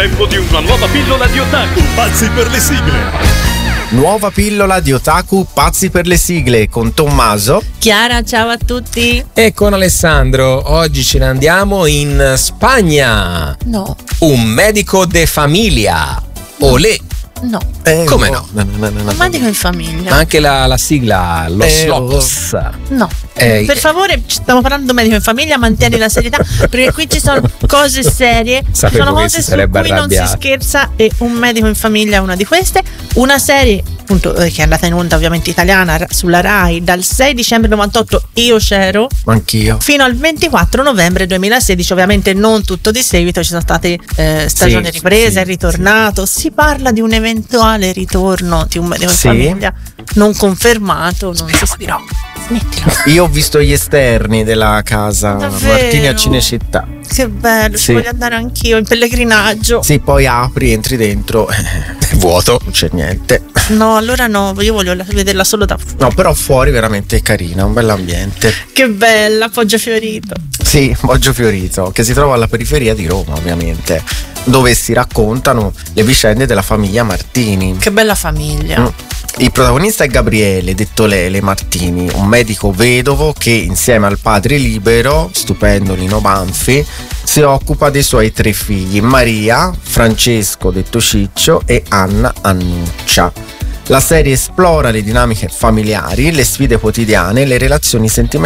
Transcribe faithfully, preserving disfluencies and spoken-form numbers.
tempo di una nuova pillola di Otaku. Pazzi per le sigle. Nuova pillola di Otaku, pazzi per le sigle, con Tommaso, Chiara, ciao a tutti. E con Alessandro. Oggi ce ne andiamo in Spagna. No. Un medico de familia. Olè. No. eh, Come no? no, no, no, no, no. Un medico in famiglia. Anche la, la sigla Los Eh, Locos. No. Eh, Per favore, stiamo parlando di medico in famiglia, mantieni la serietà, perché qui ci sono cose serie, Sapevo sono che cose si su sarebbe cui non si arrabbiato. scherza, e un medico in famiglia è una di queste. Una serie appunto eh, che è andata in onda ovviamente italiana ra- sulla Rai dal sei dicembre novantotto, io c'ero, Anch'io. fino al ventiquattro novembre duemilasedici, ovviamente non tutto di seguito, ci sono state eh, stagioni Sì, riprese, sì, è ritornato, si parla di un eventuale ritorno di un medico in Sì. famiglia non confermato, non si sa. dirò. Smettila. Io ho visto gli esterni della casa Davvero? Martini a Cinecittà. Che bello, Sì. ci voglio andare anch'io in pellegrinaggio. Sì, poi apri, entri dentro, È vuoto. non c'è niente. No, allora no, io voglio la- vederla solo da fuori. No, però fuori veramente carina, un bell'ambiente. Che bella, Poggio Fiorito. Sì, Poggio Fiorito, che si trova alla periferia di Roma, ovviamente, dove si raccontano le vicende della famiglia Martini. Che bella famiglia. Mm. Il protagonista è Gabriele, detto Lele Martini, un medico vedovo che insieme al padre libero, stupendo Lino Banfi, si occupa dei suoi tre figli, Maria, Francesco detto Ciccio e Anna Annuccia. La serie esplora le dinamiche familiari, le sfide quotidiane e le relazioni sentimentali